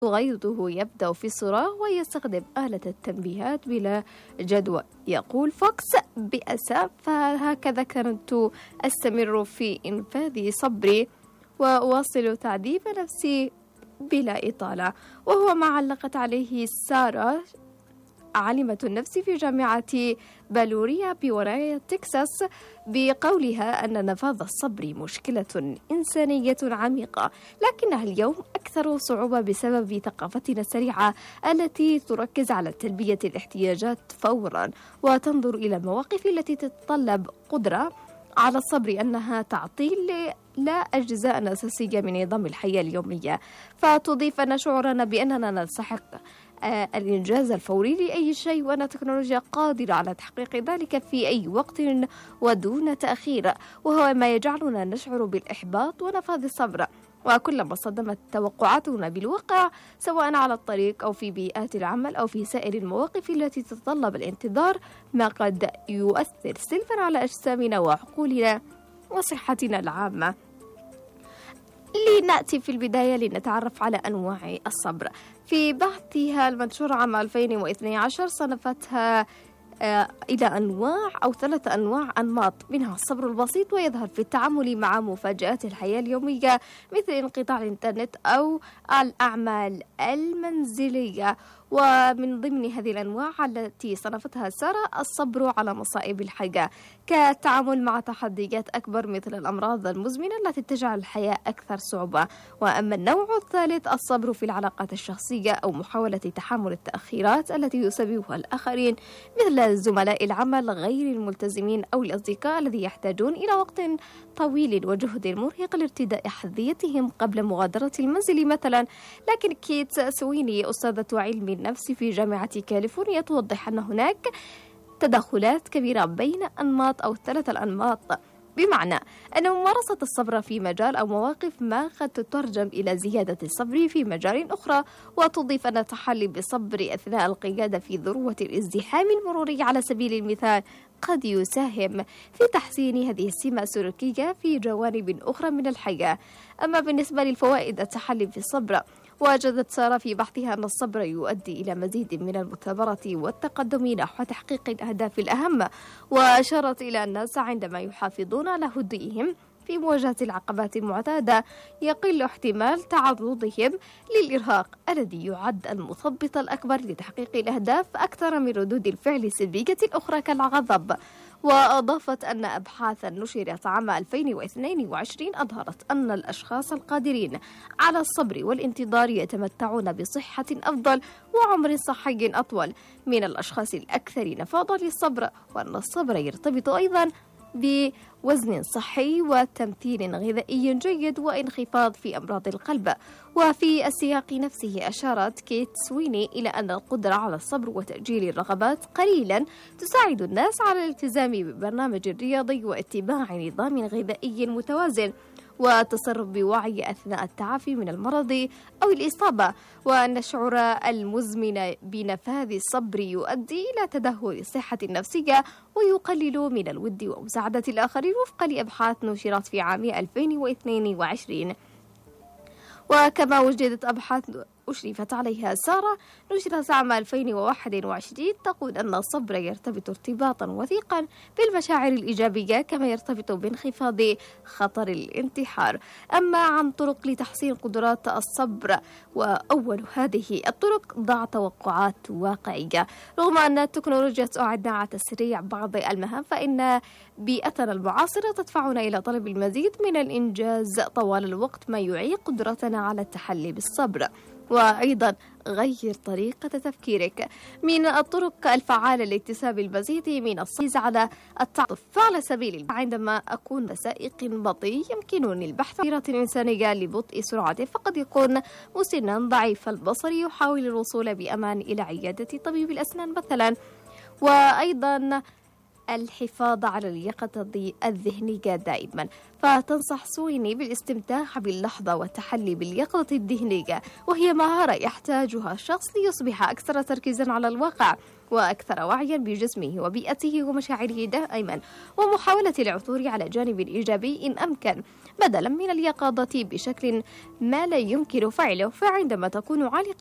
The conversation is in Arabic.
غيظه يبدأ في الصراخ ويستخدم آلة التنبيهات بلا جدوى. يقول فوكس بأسف: فهكذا كنت أستمر في إنفاذ صبري وأواصل تعذيب نفسي بلا إطالة. وهو ما علقت عليه سارة، عالمة النفس في جامعة بالوريا بولاية تكساس، بقولها أن نفاذ الصبر مشكلة إنسانية عميقة، لكنها اليوم أكثر صعوبة بسبب ثقافتنا السريعة التي تركز على تلبية الاحتياجات فورا، وتنظر إلى المواقف التي تتطلب قدرة على الصبر أنها تعطيل لا أجزاء أساسية من نظام الحياة اليومية. فتضيف أن شعورنا بأننا نستحق الإنجاز الفوري لأي شيء، وأن التكنولوجيا قادرة على تحقيق ذلك في أي وقت ودون تأخير، وهو ما يجعلنا نشعر بالإحباط ونفاذ الصبر. وكلما صدمت توقعاتنا بالواقع، سواء على الطريق أو في بيئات العمل أو في سائر المواقف التي تتطلب الانتظار، ما قد يؤثر سلبا على أجسامنا وعقولنا وصحتنا العامة. لنأتي في البداية لنتعرف على أنواع الصبر. في بحثها المنشور عام 2012 صنفتها إلى أنواع أو 3 أنواع أنماط، منها الصبر البسيط، ويظهر في التعامل مع مفاجآت الحياة اليومية مثل انقطاع الإنترنت أو الأعمال المنزلية. ومن ضمن هذه الأنواع التي صنفتها سارة الصبر على مصائب الحياة، كالتعامل مع تحديات أكبر مثل الأمراض المزمنة التي تجعل الحياة أكثر صعوبة. وأما النوع الثالث الصبر في العلاقات الشخصية أو محاولة تحمل التأخيرات التي يسببها الآخرين مثل زملاء العمل غير الملتزمين أو الأصدقاء الذي يحتاجون إلى وقت طويل وجهد مرهق لارتداء أحذيتهم قبل مغادرة المنزل مثلا. لكن كيت سويني، أستاذة علم النفس في جامعة كاليفورنيا، توضح أن هناك تداخلات كبيرة بين أنماط أو 3 الأنماط، بمعنى أن ممارسة الصبر في مجال أو مواقف ما قد تترجم إلى زيادة الصبر في مجال أخرى. وتضيف أن التحلي بالصبر أثناء القيادة في ذروة الازدحام المروري على سبيل المثال قد يساهم في تحسين هذه السمة السلوكية في جوانب أخرى من الحياة. أما بالنسبة للفوائد التحلي بالصبر، وجدت سارة في بحثها أن الصبر يؤدي إلى مزيد من المثابرة والتقدم نحو تحقيق الأهداف الأهم، وأشارت إلى الناس عندما يحافظون على هدوئهم في مواجهة العقبات المعتادة يقل احتمال تعرضهم للإرهاق الذي يعد المثبط الأكبر لتحقيق الأهداف أكثر من ردود الفعل السلبية الأخرى كالغضب. وأضافت أن أبحاثا نشرت عام 2022 أظهرت أن الأشخاص القادرين على الصبر والانتظار يتمتعون بصحة أفضل وعمر صحي أطول من الأشخاص الأكثر نفاضا للصبر، وأن الصبر يرتبط أيضا بوزن صحي وتمثيل غذائي جيد وانخفاض في أمراض القلب. وفي السياق نفسه أشارت كيت سويني إلى أن القدرة على الصبر وتأجيل الرغبات قليلا تساعد الناس على الالتزام ببرنامج رياضي واتباع نظام غذائي متوازن والتصرف بوعي أثناء التعافي من المرض أو الإصابة، وأن الشعور المزمن بنفاذ الصبر يؤدي إلى تدهور الصحة النفسية ويقلل من الود ومساعدة الآخرين وفقا لأبحاث نشرت في عام 2022. وكما وجدت أبحاث أشرفت عليها سارة نشرت عام 2021 تقول أن الصبر يرتبط ارتباطا وثيقا بالمشاعر الإيجابية كما يرتبط بانخفاض خطر الانتحار. أما عن طرق لتحسين قدرات الصبر، وأول هذه الطرق ضع توقعات واقعية. رغم أن التكنولوجيا تساعدنا على تسريع بعض المهام، فإن بيئتنا المعاصرة تدفعنا إلى طلب المزيد من الإنجاز طوال الوقت ما يعيق قدرتنا على التحلي بالصبر. وأيضا غير طريقة تفكيرك. من الطرق الفعالة لاكتساب المزيد من الصيز على التعاطف، فعلى سبيل عندما أكون سائق بطيء يمكنني البحث عن سيارة إنسانية لبطء سرعته، فقد يكون مسنا ضعيف البصر يحاول الوصول بأمان إلى عيادة طبيب الأسنان مثلا. وأيضا الحفاظ على اليقظة الذهنية دائما، فتنصح سويني بالاستمتاع باللحظة والتحلي باليقظة الذهنية، وهي مهارة يحتاجها الشخص ليصبح أكثر تركيزا على الواقع وأكثر وعيا بجسمه وبيئته ومشاعره دائما، ومحاولة العثور على جانب إيجابي إن أمكن بدلا من اليقظة بشكل ما لا يمكن فعله. فعندما تكون عالقا